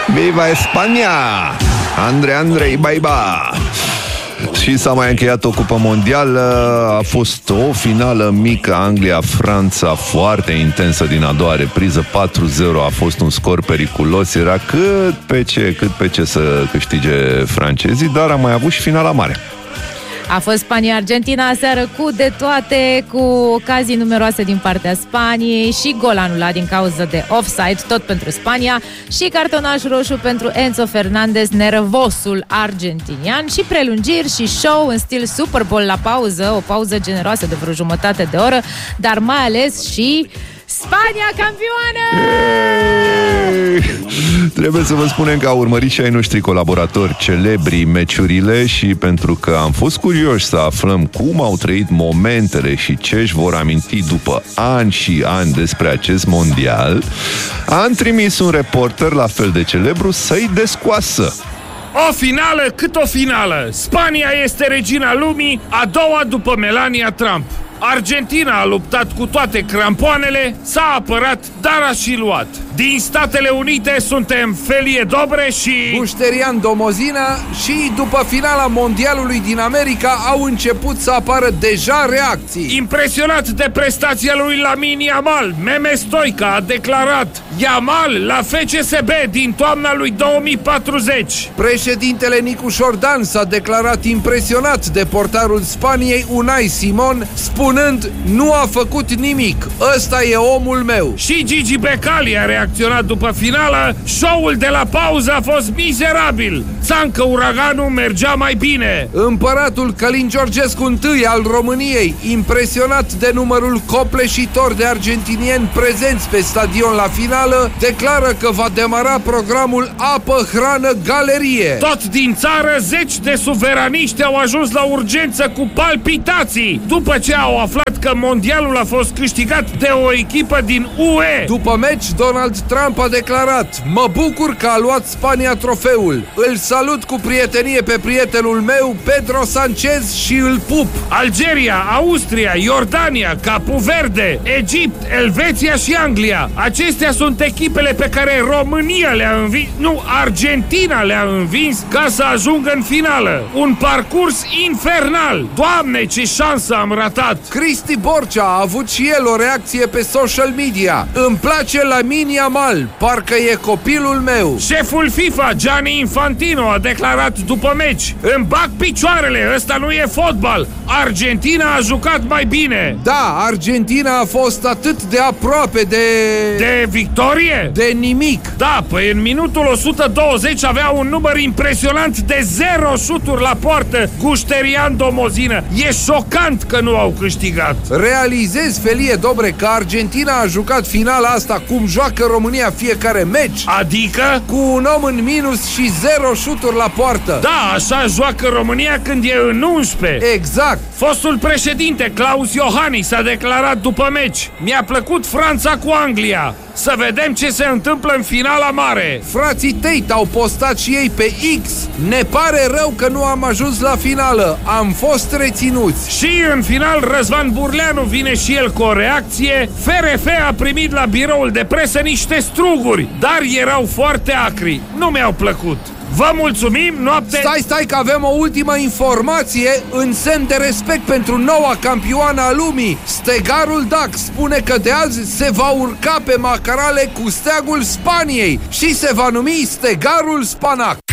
Viva Spania! Andrei Baiba! Și s-a mai încheiat o cupă mondială. A fost o finală mică, Anglia-Franța, foarte intensă din a doua repriză, 4-0. A fost un scor periculos. Era cât pe ce să câștige francezii, dar a mai avut și finala mare. A fost Spania-Argentina aseară cu de toate, cu ocazii numeroase din partea Spaniei și gol anulat din cauză de offside, tot pentru Spania, și cartonaș roșu pentru Enzo Fernandez, nervosul argentinian, și prelungiri și show în stil Super Bowl la pauză, o pauză generoasă de vreo jumătate de oră, dar mai ales și Spania campioană! Trebuie să vă spunem că au urmărit și ai noștri colaboratori celebri meciurile și pentru că am fost curioși să aflăm cum au trăit momentele și ce își vor aminti după ani și ani despre acest mondial, am trimis un reporter la fel de celebru să-i descoasă. O finală cât o finală! Spania este regina lumii, a doua după Melania Trump. Argentina a luptat cu toate crampoanele, s-a apărat, dar a și luat. Din Statele Unite suntem Felie Dobre și Gușterian Domozina și după finala mondialului din America au început să apară deja reacții. Impresionat de prestația lui Lamine Yamal, Meme Stoica a declarat: Yamal la FCSB din toamna lui 2040. Președintele Nicu Șordan s-a declarat impresionat de portarul Spaniei Unai Simon, spunând: nu a făcut nimic, ăsta e omul meu. Și Gigi Becali a reacționat după finală: show-ul de la pauză a fost mizerabil, Țancă Uraganul mergea mai bine. Împăratul Călin Georgescu I al României, impresionat de numărul copleșitor de argentinieni prezenți pe stadion la finală, declară că va demara programul Apă, Hrană, Galerie. Tot din țară, zeci de suveraniști au ajuns la urgență cu palpitații după ce au aflat că mondialul a fost câștigat de o echipă din UE. După meci, Donald Trump a declarat: mă bucur că a luat Spania trofeul. Îl salut cu prietenie pe prietenul meu, Pedro Sanchez, și îl pup. Algeria, Austria, Iordania, Capu Verde, Egipt, Elveția și Anglia. Acestea sunt echipele pe care România le-a învins, nu, Argentina le-a învins ca să ajungă în finală. Un parcurs infernal. Doamne, ce șansă am ratat! Cristi Borcea a avut și el o reacție pe social media. Îmi place Lamine Yamal, parcă e copilul meu. Șeful FIFA, Gianni Infantino, a declarat după meci: îmi bag picioarele, ăsta nu e fotbal. Argentina a jucat mai bine. Da, Argentina a fost atât de aproape de victorie? De nimic. Da, păi în minutul 120 avea un număr impresionant de 0 șuturi la poartă Gușterian Domozină. E șocant că nu au câștigat. Realizezi, Felie Dobre, că Argentina a jucat finala asta cum joacă România fiecare meci. Adică? Cu un om în minus și 0 șuturi la poartă. Da, așa joacă România când e în 11. Exact. Fostul președinte Claus Iohannis a declarat după meci: mi-a plăcut Franța cu Anglia. Să vedem ce se întâmplă în finala mare. Frații Tate au postat și ei pe X: ne pare rău că nu am ajuns la finală, am fost reținuți. Și în final Răzvan Burleanu vine și el cu o reacție: FRF a primit la biroul de presă niște struguri, dar erau foarte acri, nu mi-au plăcut. Vă mulțumim, noapte... Stai că avem o ultimă informație în semn de respect pentru noua campioană a lumii. Stegarul Dac spune că de azi se va urca pe macarale cu steagul Spaniei și se va numi Stegarul Spanac.